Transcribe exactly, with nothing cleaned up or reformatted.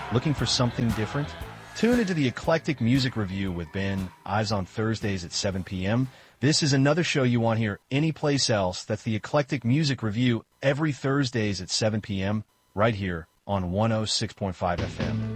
Looking for something different? Tune into the Eclectic Music Review with Ben Ives on Thursdays at seven p.m. This is another show you won't hear anyplace else. That's the Eclectic Music Review every Thursdays at seven p.m. right here on one oh six point five F M.